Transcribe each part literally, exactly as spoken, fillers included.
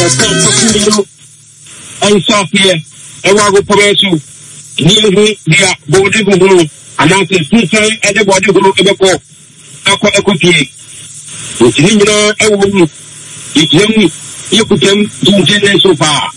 Santino, and Sophia, and Wago Provincial, near the body guru, and I say, Susan, and the body guru, Echo, Aqua Equity. It's in your own, it's young, you could come to so far.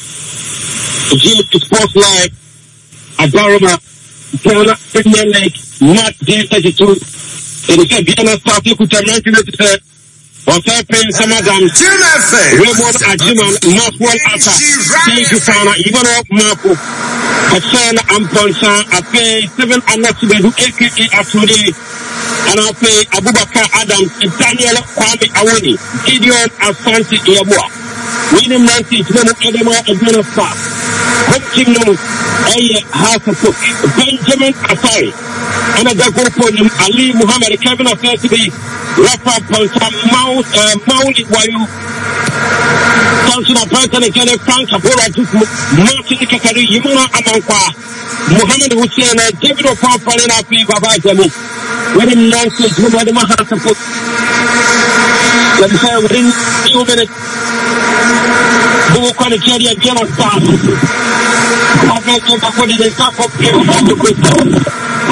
It's sports life, a Garama, Ghana, Premier League, not J thirty-two. It is a Ghana South, you could come to What's happening, some of them? Raymond Ajiman, Maxwell Atta, thank you, Sana, even up Marco, Hassan Amponsa, I pay seven and not to be A K A Aturi, and I pay Abubakar Adams, Daniel Kwame Awani, Gideon Asante Yabua, William Nancy, Tino Edema, and Donna Spark, Hope Kingdom, A. House of Cook, Benjamin Asari, and a Gagoponium, Ali Muhammad, Kevin Asante, Rafa Ponsa, Mount, uh, Mount Wayu, Councilor President General Frank Abola Duku, Martin Kakari, Yimuna Amankwa, Muhammad Hussein, David O'Papa, and Afi Baba Jami. When in Nancy, who had the Mahas of Cook, let me say within two minutes, who will call the Jerry and General Staff. I think you have put it in the top of the Christmas.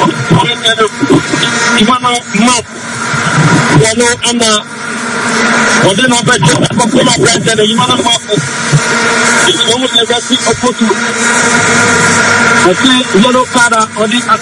Ivana Mark. Yellow and uh, what then I bet you for my brother, the Yamana Marco. It's almost like a photo. I say yellow card on the